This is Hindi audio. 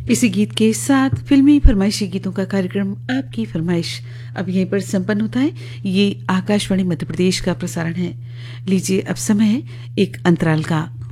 इसी गीत के साथ फिल्मी फरमाइशी गीतों का कार्यक्रम आपकी फरमाइश अब यहीं पर संपन्न होता है। ये आकाशवाणी मध्य प्रदेश का प्रसारण है। लीजिए अब समय है एक अंतराल का।